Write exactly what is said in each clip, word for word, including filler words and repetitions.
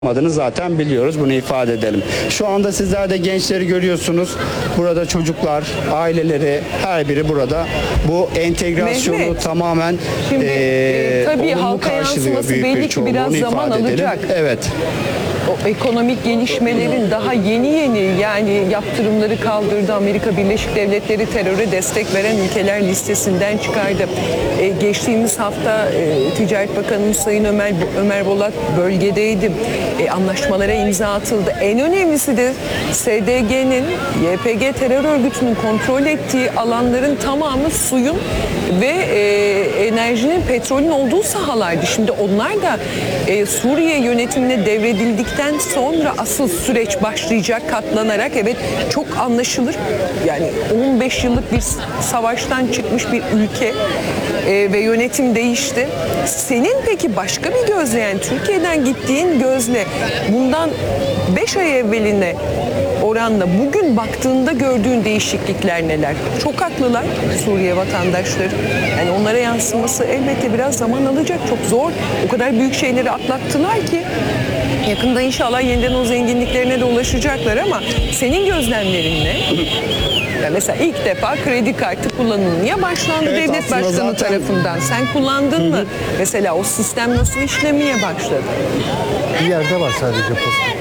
adını zaten biliyoruz. Bunu ifade edelim. Şu anda sizler de gençleri görüyorsunuz. Burada çocuklar, aileleri, her biri burada. Bu entegrasyonu Mehmet, tamamen şimdi, e, tabii olumlu halka karşılıyor yansıması büyük belli bir ki çoğunluğu. biraz Onu zaman ifade edelim. alacak. Evet. O ekonomik gelişmelerin daha yeni yeni, yani yaptırımları kaldırdı. Amerika Birleşik Devletleri teröre destek veren ülkeler listesinden çıkardı. Ee, geçtiğimiz hafta e, Ticaret Bakanımız Sayın Ömer Ömer Bolat bölgedeydi. E, anlaşmalara imza atıldı. En önemlisi de S D G'nin, Y P G terör örgütünün kontrol ettiği alanların tamamı suyun ve e, enerjinin, petrolün olduğu sahalardı. Şimdi onlar da e, Suriye yönetimine devredildikten sonra asıl süreç başlayacak katlanarak. Evet, çok anlaşılır. Yani on beş yıllık bir savaştan çıkmış bir ülke e, ve yönetim değişti. Senin peki başka bir gözle, yani Türkiye'den gittiğin gözle bundan beş ay evveline oranla bugün baktığında gördüğün değişiklikler neler? Çok haklılar Suriye vatandaşları. Yani onlara yansıması elbette biraz zaman alacak. Çok zor. O kadar büyük şeyleri atlattılar ki yakında inşallah yeniden o zenginliklerine de ulaşacaklar, ama senin gözlemlerin ne? Yani mesela ilk defa kredi kartı kullanılmaya başlandı, Evet, devlet başkanı zaten... tarafından. Sen kullandın mı? Mesela o sistem nasıl işlemeye başladı? Bir yerde var sadece posta.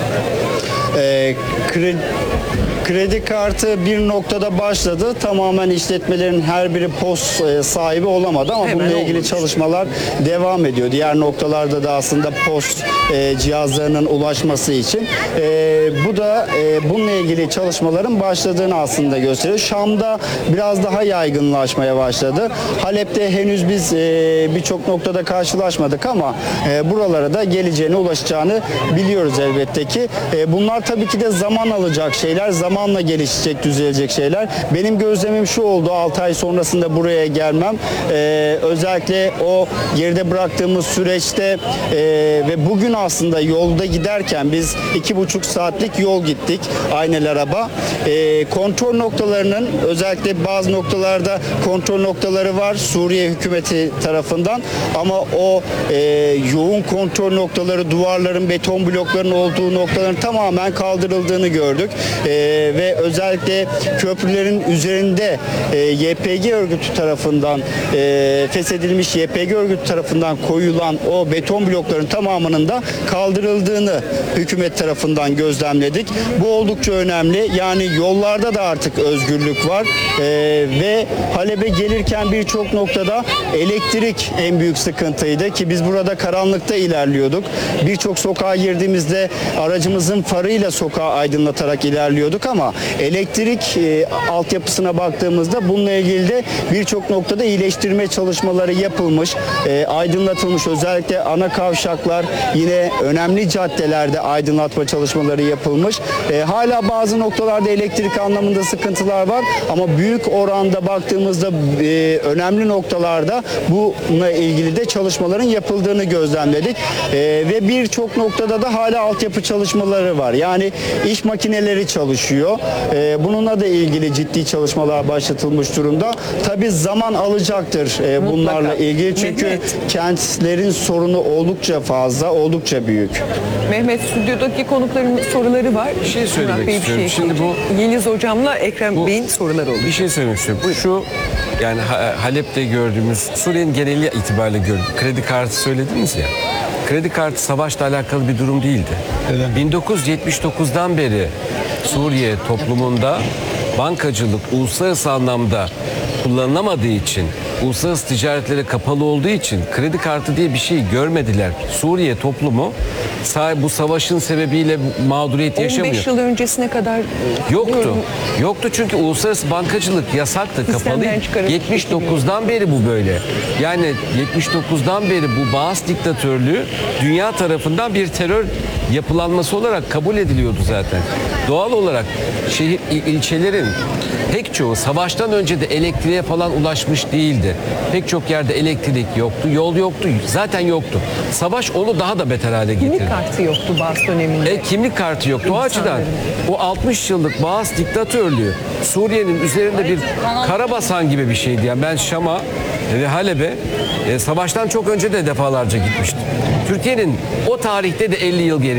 E, kredi, kredi kartı bir noktada başladı. Tamamen işletmelerin her biri POS e, sahibi olamadı ama Hemen bununla ilgili olmuş. çalışmalar devam ediyor. Diğer noktalarda da aslında POS e, cihazlarının ulaşması için. E, bu da e, bununla ilgili çalışmaların başladığını aslında gösteriyor. Şam'da biraz daha yaygınlaşmaya başladı. Halep'te henüz biz e, birçok noktada karşılaşmadık ama e, buralara da geleceğine, ulaşacağını biliyoruz elbette ki. E, bunlar tabii ki de zaman alacak şeyler, zamanla gelişecek, düzelecek şeyler. Benim gözlemim şu oldu altı ay sonrasında buraya gelmem. Ee, özellikle o geride bıraktığımız süreçte e, ve bugün aslında yolda giderken biz iki buçuk saatlik yol gittik aynel araba. E, kontrol noktalarının, özellikle bazı noktalarda kontrol noktaları var Suriye hükümeti tarafından, ama o e, yoğun kontrol noktaları, duvarların, beton blokların olduğu noktaların tamamen kaldırıldığını gördük. Ee, ve özellikle köprülerin üzerinde e, Y P G örgütü tarafından e, feshedilmiş Y P G örgütü tarafından koyulan o beton blokların tamamının da kaldırıldığını hükümet tarafından gözlemledik. Bu oldukça önemli. Yani yollarda da artık özgürlük var. E, ve Halep'e gelirken birçok noktada elektrik en büyük sıkıntıydı ki biz burada karanlıkta ilerliyorduk. Birçok sokağa girdiğimizde aracımızın farıyla sokağı aydınlatarak ilerliyorduk ama elektrik e, altyapısına baktığımızda bununla ilgili de birçok noktada iyileştirme çalışmaları yapılmış, e, aydınlatılmış. Özellikle ana kavşaklar, yine önemli caddelerde aydınlatma çalışmaları yapılmış. E, hala bazı noktalarda elektrik anlamında sıkıntılar var ama büyük oranda baktığımızda e, önemli noktalarda bununla ilgili de çalışmaların yapıldığını gözlemledik. E, ve birçok noktada da hala altyapı çalışmaları var. Yani iş makineleri çalışıyor. Ee, bununla da ilgili ciddi çalışmalar başlatılmış durumda. Tabii zaman alacaktır e, bunlarla Mutlaka. ilgili. Çünkü Mehmet. kentlerin sorunu oldukça fazla, oldukça büyük. Mehmet, stüdyodaki konukların soruları var. Bir şey söylemek Murat Bey bir istiyorum. şey Şimdi bu- ekleyecek. Yeliz Hocam'la Ekrem Bu- Bey'in soruları oldu. Bir şey söylemek istiyorum. Şu, yani Ha- Halep'te gördüğümüz, Suriye'nin geneli itibariyle gördüğümüz kredi kartı söylediniz ya. Kredi kartı savaşla alakalı bir durum değildi. bin dokuz yüz yetmiş dokuzdan beri Suriye toplumunda bankacılık uluslararası anlamda kullanılamadığı için, uluslararası ticaretlere kapalı olduğu için kredi kartı diye bir şey görmediler. Suriye toplumu bu savaşın sebebiyle mağduriyet yaşamıyor. on beş yıl öncesine kadar Yoktu. Yoktu çünkü uluslararası bankacılık yasaktı, Sistemden kapalıydı. çıkarılmış yetmiş dokuzdan beri bu böyle. Yani yetmiş dokuzdan beri bu Baas diktatörlüğü dünya tarafından bir terör yapılanması olarak kabul ediliyordu zaten. Doğal olarak şehir il- ilçelerin pek çoğu savaştan önce de elektriğe falan ulaşmış değildi. Pek çok yerde elektrik yoktu, yol yoktu, zaten yoktu. Savaş onu daha da beter hale getirdi. kimlik kartı yoktu Baas döneminde. E, kimlik kartı yoktu. O açıdan o altmış yıllık Baas diktatörlüğü Suriye'nin üzerinde bir karabasan gibi bir şeydi. Yani ben Şam'a ve Halep'e e, savaştan çok önce de defalarca gitmiştim. Türkiye'nin o tarihte de elli yıl geri